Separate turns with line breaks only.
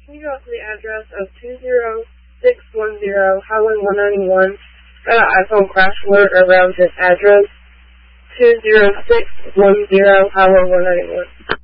Can you go to the address of 20610 Highway 191? Got an iPhone crash alert around this address. 20610 Highway 191.